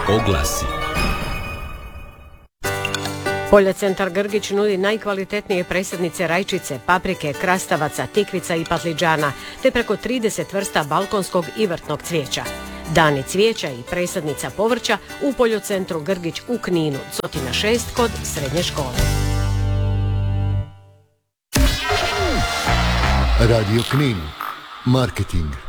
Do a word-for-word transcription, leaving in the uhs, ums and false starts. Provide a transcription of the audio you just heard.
Oglasi. Poljocentar Grgić nudi najkvalitetnije presadnice rajčice, paprike, krastavaca, tikvica i patliđana, te preko trideset vrsta balkonskog i vrtnog cvijeća. Dani cvijeća i presadnica povrća u Poljocentru Grgić u Kninu, Cotina šest kod srednje škole. Radio Knin. Marketing.